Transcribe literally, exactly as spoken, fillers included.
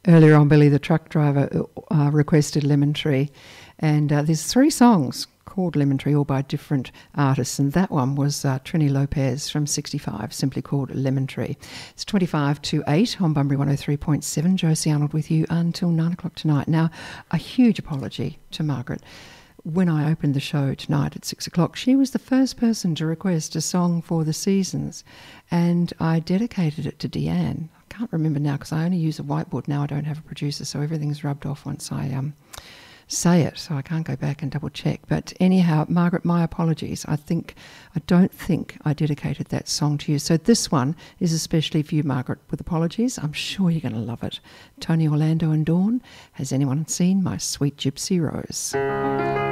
Earlier on, Billy the truck driver uh, requested Lemon Tree, and uh, there's three songs called Lemon Tree, all by different artists, and that one was uh, Trini Lopez from sixty-five, simply called Lemon Tree. It's twenty-five to eight on Bunbury one oh three point seven. Josie Arnold with you until nine o'clock tonight. Now, a huge apology to Margaret. When I opened the show tonight at six o'clock, she was the first person to request a song for the seasons, and I dedicated it to Deanne. I can't remember now because I only use a whiteboard now. I don't have a producer, so everything's rubbed off once I um, say it, so I can't go back and double check. But anyhow, Margaret, my apologies. I think I don't think I dedicated that song to you. So this one is especially for you, Margaret, with apologies. I'm sure you're going to love it. Tony Orlando and Dawn. Has anyone seen My Sweet Gypsy Rose?